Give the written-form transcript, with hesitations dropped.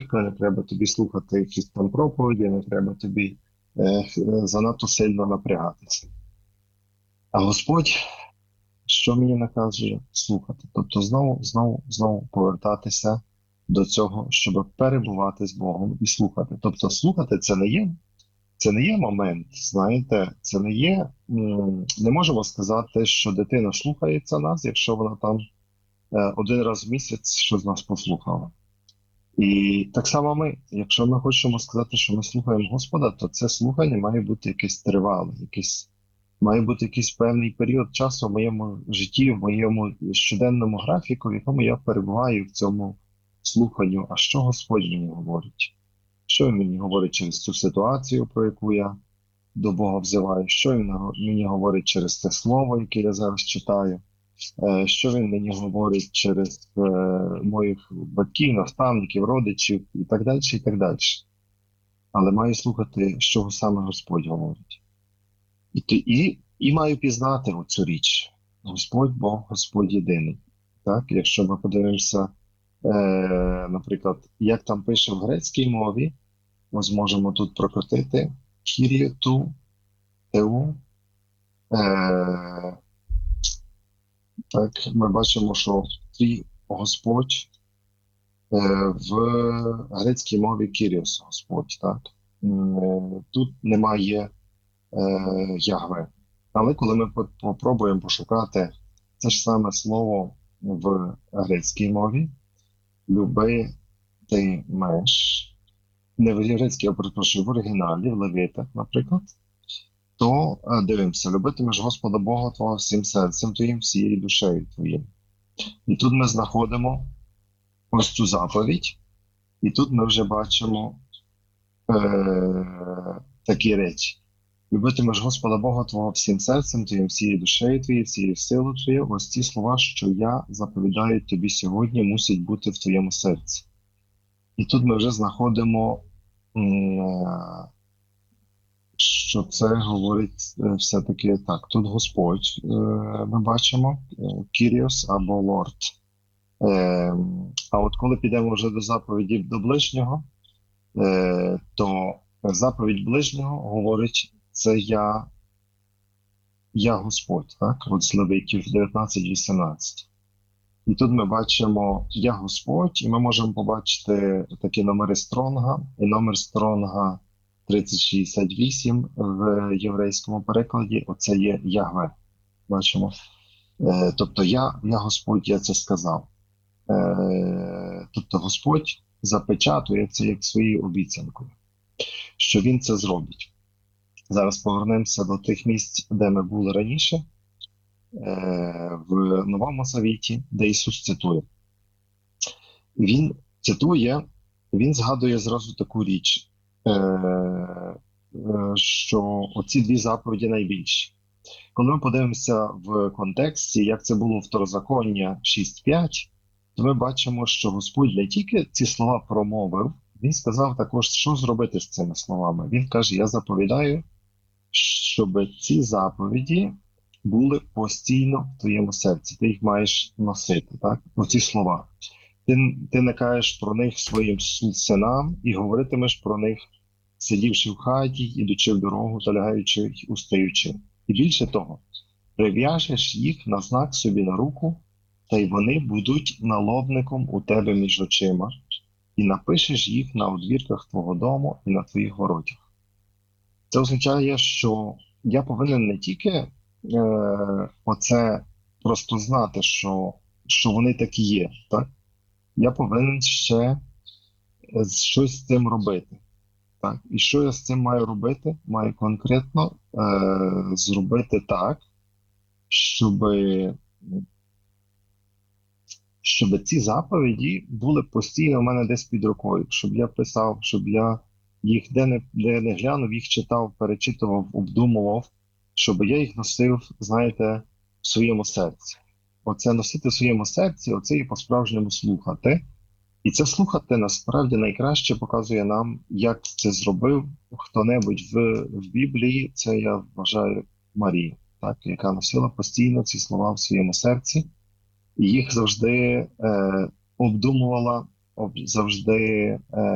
церкви, не треба тобі слухати якісь там проповіді, не треба тобі занадто сильно напрягатися. А Господь, що мені наказує? Слухати. Тобто знову повертатися до цього, щоб перебувати з Богом і слухати. Тобто слухати це не є момент, знаєте, це не є, не можемо сказати, що дитина слухається нас, якщо вона там один раз в місяць щось з нас послухала. І так само ми, якщо ми хочемо сказати, що ми слухаємо Господа, то це слухання має бути якесь тривале, має бути якийсь певний період часу в моєму житті, в моєму щоденному графіку, в якому я перебуваю в цьому слуханню. А що Господь мені говорить? Що він мені говорить через цю ситуацію, про яку я до Бога взиваю? Що він мені говорить через це слово, яке я зараз читаю? Що він мені говорить через моїх батьків, наставників, родичів і так далі, і так далі. Але маю слухати, що саме Господь говорить. І маю пізнати цю річ. Господь Бог, Господь єдиний. Так? Якщо ми подивимося, наприклад, як там пише в грецькій мові, ми зможемо тут прокрутити Kyrie tu, Theou. Так, ми бачимо, що твій Господь в грецькій мові Кіріос, Господь, так? Тут немає Ягве. Але коли ми попробуємо пошукати це ж саме слово в грецькій мові, люби ти меш, не в грецькій, а перепрошую, в оригіналі, в Левитах, наприклад, то дивимося, любитимеш Господа Бога твого всім серцем твоїм, всією душею твоїм. І тут ми знаходимо ось цю заповідь, і тут ми вже бачимо такі речі. Любитимеш Господа Бога твого всім серцем твоїм, всією душею твоєю, всією силою твоєю. Ось ці слова, що я заповідаю тобі сьогодні, мусять бути в твоєму серці. І тут ми вже знаходимо, що це говорить все-таки так. Тут Господь, ми бачимо, Кіріос або Лорд. А от коли підемо вже до заповіді до ближнього, то заповідь ближнього говорить, це я Господь, так? От з Левитів 19-18. І тут ми бачимо я Господь, і ми можемо побачити такі номери Стронга, і номер Стронга 3068 в єврейському перекладі, оце є Ягве. Бачимо. Тобто я Господь, я це сказав. Тобто Господь запечатує це як своєю обіцянкою, що Він це зробить. Зараз повернемося до тих місць, де ми були раніше, в Новому Завіті, де Ісус цитує. Він цитує, він згадує зразу таку річ, що оці дві заповіді найбільші. Коли ми подивимося в контексті, як це було в Второзаконня 6.5, то ми бачимо, що Господь не тільки ці слова промовив, Він сказав також, що зробити з цими словами. Він каже, я заповідаю, щоб ці заповіді були постійно в твоєму серці. Ти їх маєш носити, так? Оці слова. Ти не кажеш про них своїм синам і говоритимеш про них, сидівши в хаті, ідучи в дорогу, та лягаючи й устаючи. І більше того, прив'яжеш їх на знак собі на руку, та й вони будуть налобником у тебе між очима, і напишеш їх на одвірках твого дому і на твоїх воротях. Це означає, що я повинен не тільки оце просто знати, що вони такі є, так? Я повинен ще щось з цим робити. Так? І що я з цим маю робити? Маю конкретно зробити так, щоб ці заповіді були постійно в мене десь під рукою, щоб я писав, щоб я їх де не глянув, їх читав, перечитував, обдумував, щоб я їх носив, знаєте, в своєму серці. Оце носити в своєму серці, оце і по-справжньому слухати. І це слухати насправді найкраще показує нам, як це зробив хто-небудь в Біблії, це я вважаю Марія, так, яка носила постійно ці слова в своєму серці, і їх завжди обдумувала, завжди